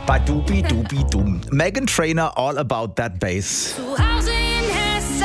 Badubi-dubi-dum. Meghan Trainor, All About That Bass. Zu Hause in Hessen.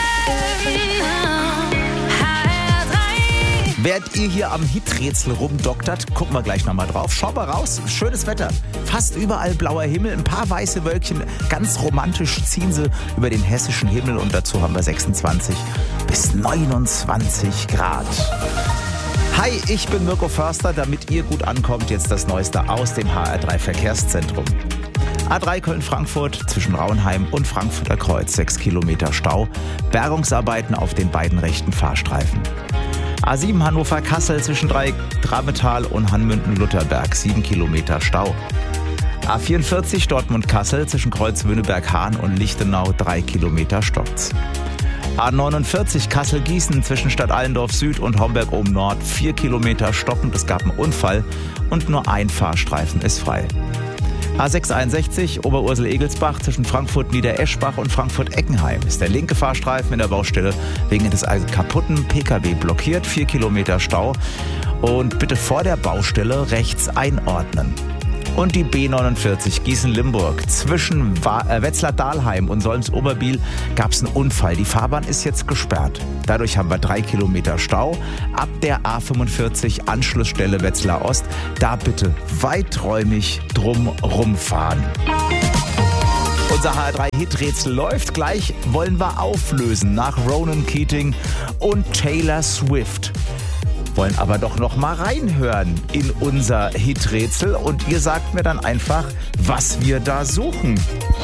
Während ihr hier am Hiträtsel rumdoktert, gucken wir gleich nochmal drauf. Schau mal raus, schönes Wetter. Fast überall blauer Himmel, ein paar weiße Wölkchen. Ganz romantisch ziehen sie über den hessischen Himmel und dazu haben wir 26 bis 29 Grad. Hi, ich bin Mirko Förster. Damit ihr gut ankommt, jetzt das Neueste aus dem HR3 Verkehrszentrum. A3 Köln-Frankfurt zwischen Raunheim und Frankfurter Kreuz, 6 Kilometer Stau. Bergungsarbeiten auf den beiden rechten Fahrstreifen. A7 Hannover-Kassel zwischen Dreimetal und Hanmünden-Lutherberg, 7 Kilometer Stau. A44 Dortmund-Kassel zwischen Kreuz-Wöhneberg-Hahn und Lichtenau, 3 Kilometer stockt's. A49 Kassel-Gießen zwischen Stadt Allendorf Süd und Homberg oben Nord, 4 Kilometer stockend. Es gab einen Unfall und nur ein Fahrstreifen ist frei. A661 Oberursel-Egelsbach zwischen Frankfurt-Niedereschbach und Frankfurt-Eckenheim ist der linke Fahrstreifen in der Baustelle wegen des kaputten PKW blockiert, 4 Kilometer Stau. Und bitte vor der Baustelle rechts einordnen. Und die B49 Gießen-Limburg zwischen Wetzlar-Dahlheim und Solms-Oberbiel gab es einen Unfall. Die Fahrbahn ist jetzt gesperrt. Dadurch haben wir 3 Kilometer Stau. Ab der A45 Anschlussstelle Wetzlar Ost, da bitte weiträumig drum rumfahren. Unser HR3-Hiträtsel läuft. Gleich wollen wir auflösen nach Ronan Keating und Taylor Swift. Wollen aber doch noch mal reinhören in unser Hiträtsel und ihr sagt mir dann einfach, was wir da suchen.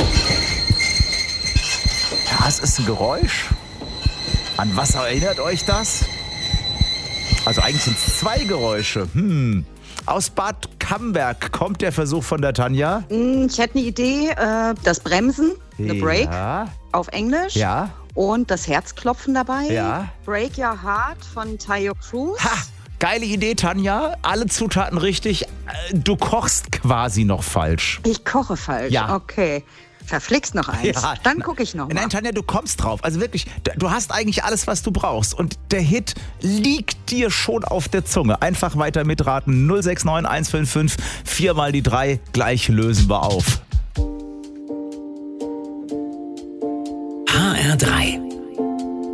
Ja, es ist ein Geräusch. An was erinnert euch das? Also eigentlich sind es 2 Geräusche. Aus Bad Camberg kommt der Versuch von der Tanja. Ich hätte eine Idee, das Bremsen, the Brake, auf Englisch. Ja. Und das Herzklopfen dabei. Ja. Break Your Heart von Tayo Cruz. Ha! Geile Idee, Tanja. Alle Zutaten richtig. Du kochst quasi noch falsch. Ich koche falsch. Ja. Okay. Verflixt noch eins. Ja. Dann gucke ich noch mal. Nein, Tanja, du kommst drauf. Also wirklich, du hast eigentlich alles, was du brauchst. Und der Hit liegt dir schon auf der Zunge. Einfach weiter mitraten. 069 155 4 mal die 3. Gleich lösen wir auf.